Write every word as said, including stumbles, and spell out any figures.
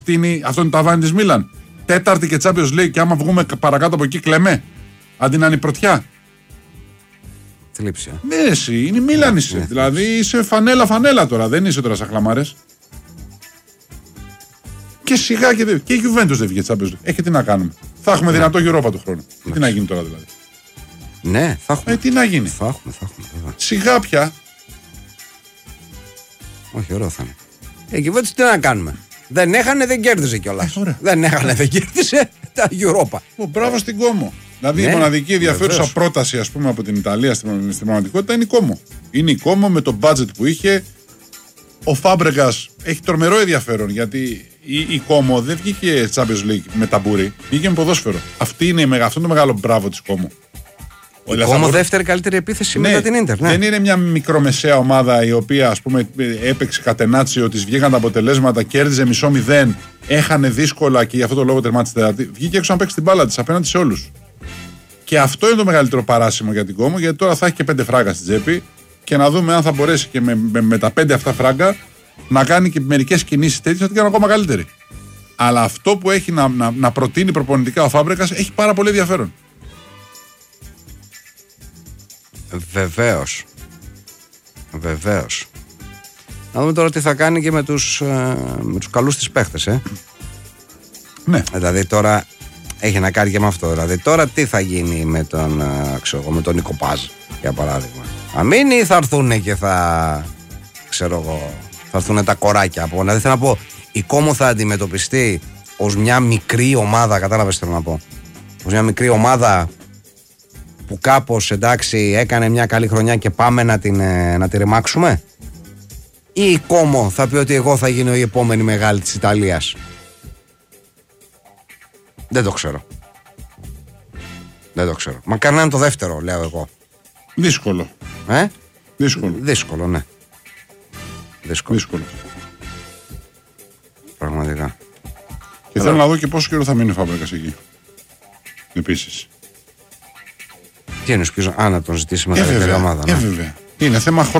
Είναι, αυτό είναι το ταβάνι της Μίλαν. Τέταρτη και Champions League, και άμα βγούμε παρακάτω από εκεί κλεμέ. Αντί να είναι η πρωτιά. Θλίψη. Ναι, εσύ, είναι η Μίλαν είσαι. Ναι, δηλαδή είσαι φανέλα-φανέλα τώρα, δεν είσαι τώρα σαν χλαμάρες. Και σιγά και, και η Juventus δεν βγήκε Champions League. Έχει τι να κάνουμε. Θα έχουμε ναι. δυνατό Europa του χρόνου. Τι να γίνει τώρα δηλαδή. Ναι, θα έχουμε. Ε, τι να γίνει. Θα έχουμε, θα έχουμε. Σιγά πια. Όχι, ωραίο θα είναι. Ε, και τι να κάνουμε. Δεν έχανε, δεν κέρδισε κιόλας. Ε, δεν έχανε, δεν κέρδισε τα Europa. Ο, μπράβο στην Κόμο. Δηλαδή ναι, η μοναδική ενδιαφέρουσα βεβαίως. πρόταση, ας πούμε, από την Ιταλία στην, στην πραγματικότητα είναι η Κόμο. Είναι η Κόμο με το budget που είχε. Ο Φάμπρεγκας έχει τρομερό ενδιαφέρον, γιατί η, η Κόμο δεν βγήκε Champions League με ταμπούρι, βγήκε με ποδόσφαιρο. Αυτή είναι, αυτό είναι το μεγάλο μπράβο της Κόμο. Η Κόμο μπορώ... δεύτερη καλύτερη επίθεση ναι, μετά την Ίντερ. Ναι. Δεν είναι μια μικρομεσαία ομάδα η οποία, ας πούμε, έπαιξε κατενάτσιο, της βγήκαν τα αποτελέσματα, κέρδιζε μισό μηδέν, έχανε δύσκολα και γι' αυτό το λόγο τερμάτισε τέταρτη. Βγήκε έξω να παίξει την μπάλα της απέναντι σε όλους. Και αυτό είναι το μεγαλύτερο παράσημο για την Κόμο, γιατί τώρα θα έχει και πέντε φράγκα στην τσέπη και να δούμε αν θα μπορέσει και με, με, με τα πέντε αυτά φράγκα να κάνει και μερικές κινήσεις τέτοιες, να την κάνει ακόμα καλύτερη. Αλλά αυτό που έχει να, να, να προτείνει προπονητικά ο Φάμπρεκας έχει πάρα πολύ ενδιαφέρον. Βεβαίως. Βεβαίως. Να δούμε τώρα τι θα κάνει και με τους, ε, με τους καλούς της παίχτες, ε. Ναι. Δηλαδή τώρα έχει να κάνει και με αυτό. Δηλαδή τώρα τι θα γίνει με τον, ξέρω, με τον Νίκο Πάζ, για παράδειγμα. Αμήνει θα έρθουν και θα, ξέρω εγώ, θα έρθουν τα κοράκια από. Δηλαδή θέλω να πω, η Κόμο θα αντιμετωπιστεί ως μια μικρή ομάδα, κατάλαβες θέλω να πω. Ως μια μικρή ομάδα που κάπως εντάξει έκανε μια καλή χρονιά και πάμε να την, να τη ρεμάξουμε. Ή η Κόμο θα πει ότι εγώ θα γίνω η επόμενη μεγάλη της Ιταλίας. Δεν το ξέρω. Δεν το ξέρω. Μα κανέναν το δεύτερο, λέω εγώ. Δύσκολο. Ε? Δύσκολο. Δύσκολο, ναι. Δύσκολο. Δύσκολο. Πραγματικά. Και θέλω να δω και πόσο καιρό θα μείνει ο Φάμπρεκας εκεί. Επίσης. Τι εννοείς, ποιος, α, να τον ζητήσει μεγαλύτερη ομάδα. Ε, βέβαια. Είναι θέμα χρόνου.